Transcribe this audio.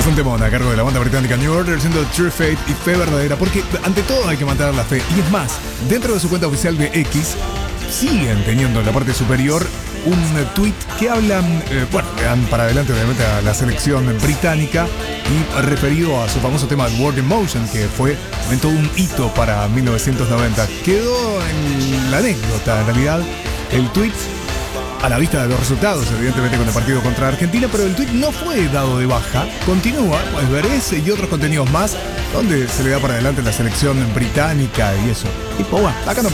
un temón a cargo de la banda británica New Order, siendo True Faith y Fe Verdadera, porque ante todo hay que mantener la fe. Y es más, dentro de su cuenta oficial de X, siguen teniendo en la parte superior un tweet que hablan, le dan para adelante obviamente a la selección británica y referido a su famoso tema World in Motion, que fue en todo un hito para 1990. Quedó en la anécdota, en realidad, el tweet a la vista de los resultados, evidentemente con el partido contra Argentina, pero el tweet no fue dado de baja. Continúa, puedes ver ese y otros contenidos más, donde se le da para adelante la selección británica y eso. Y pues bueno, acá no